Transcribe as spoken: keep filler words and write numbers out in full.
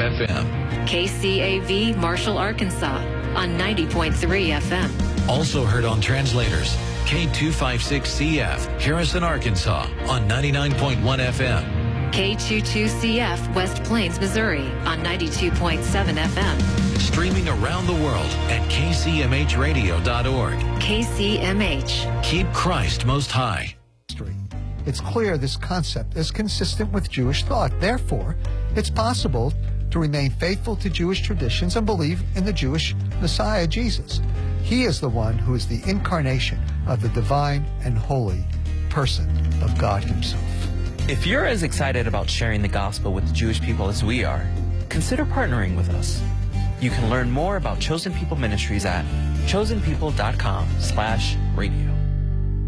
F M. K C A V Marshall, Arkansas on ninety point three F M. Also heard on translators, K two fifty-six C F, Harrison, Arkansas on ninety-nine point one F M. K twenty-two C F West Plains, Missouri on ninety-two point seven F M. Streaming around the world at K C M H radio dot org. K C M H. Keep Christ most high. It's clear this concept is consistent with Jewish thought. Therefore, it's possible to remain faithful to Jewish traditions and believe in the Jewish Messiah, Jesus. He is the one who is the incarnation of the divine and holy person of God himself. If you're as excited about sharing the gospel with the Jewish people as we are, consider partnering with us. You can learn more about Chosen People Ministries at chosen people dot com slash radio.